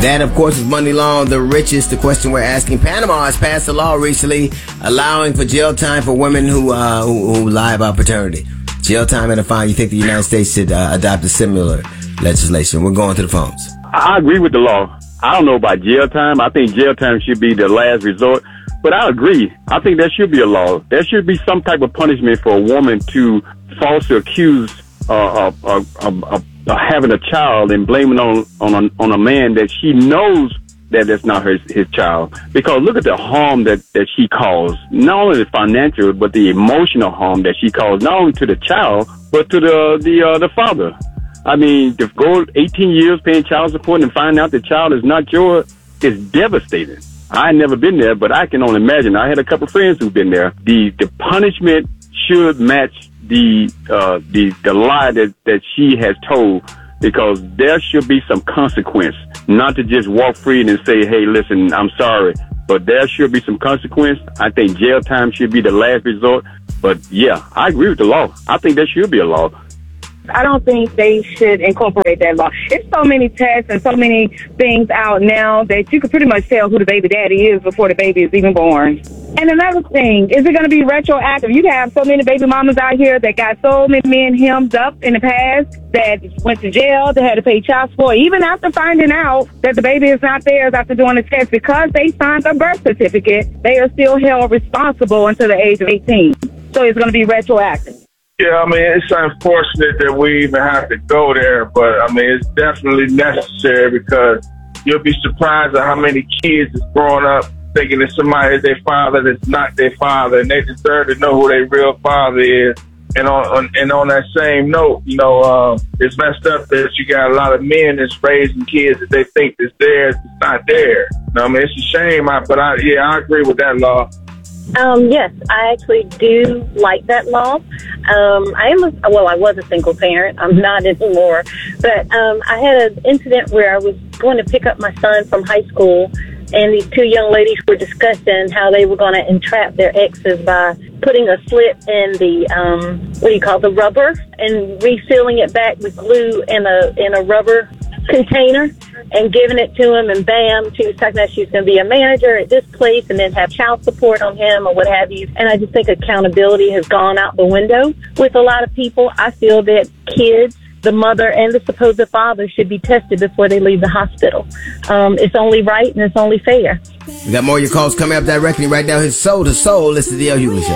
That, of course, is Money Long, the richest. The question we're asking: Panama has passed a law recently allowing for jail time for women who lie about paternity. Jail time and a fine. You think the United States should adopt a similar legislation? We're going to the phones. I agree with the law. I don't know about jail time. I think jail time should be the last resort. But I agree. I think there should be a law. There should be some type of punishment for a woman to falsely accuse of having a child and blaming on a man that she knows that that's not his child. Because look at the harm that she caused. Not only the financial, but the emotional harm that she caused, not only to the child, but to the father. I mean, to go 18 years paying child support and find out the child is not yours is devastating. I ain't never been there, but I can only imagine. I had a couple of friends who've been there. The punishment should match the lie that she has told, because there should be some consequence, not to just walk free and say, hey, listen, I'm sorry, but there should be some consequence. I think jail time should be the last resort. But yeah, I agree with the law. I think there should be a law. I don't think they should incorporate that law. There's so many tests and so many things out now that you can pretty much tell who the baby daddy is before the baby is even born. And another thing, is it going to be retroactive? You have so many baby mamas out here that got so many men hemmed up in the past that went to jail, they had to pay child support, even after finding out that the baby is not theirs after doing the test. Because they signed a birth certificate, they are still held responsible until the age of 18. So it's going to be retroactive. Yeah, I mean, it's unfortunate that we even have to go there, but I mean, it's definitely necessary, because you'll be surprised at how many kids is growing up thinking that somebody is their father that's not their father, and they deserve to know who their real father is. And on that same note, it's messed up that you got a lot of men that's raising kids that they think is theirs, it's not theirs. I mean, it's a shame, but I agree with that law. Yes, I actually do like that law. I was a single parent. I'm not anymore. But I had an incident where I was going to pick up my son from high school, and these two young ladies were discussing how they were going to entrap their exes by putting a slit in the, the rubber, and resealing it back with glue in a rubber container and giving it to him, and bam, she was talking about she was going to be a manager at this place and then have child support on him or what have you. And I just think accountability has gone out the window with a lot of people. I feel that kids, the mother and the supposed father, should be tested before they leave the hospital. It's only right and it's only fair. We got more of your calls coming up directly right now. His Soul to Soul. Listen to the DL Hughley Show.